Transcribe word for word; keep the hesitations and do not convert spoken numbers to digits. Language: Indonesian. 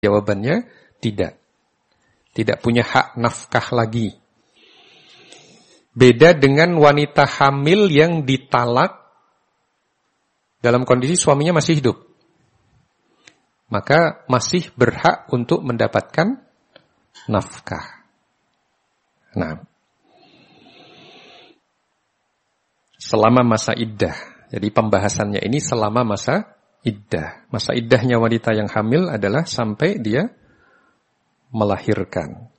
Jawabannya tidak. Tidak punya hak nafkah lagi. Beda dengan wanita hamil yang ditalak dalam kondisi suaminya masih hidup. Maka masih berhak untuk mendapatkan nafkah. Nah, selama masa iddah. Jadi pembahasannya ini selama masa iddah. Masa iddahnya wanita yang hamil adalah sampai dia melahirkan.